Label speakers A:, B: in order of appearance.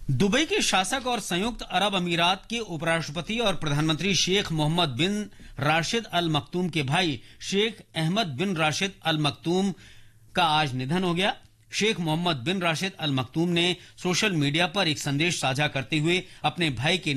A: Dubai के शासक और संयुक्त अरब अमीरात के उपराष्ट्रपति और प्रधानमंत्री शेख मोहम्मद बिन राशिद अल मक्तूम के भाई शेख अहमद बिन राशिद अल मक्तूम का आज निधन हो गया। शेख मोहम्मद बिन राशिद अल मक्तूम ने सोशल मीडिया पर एक संदेश साझा करते हुए अपने भाई के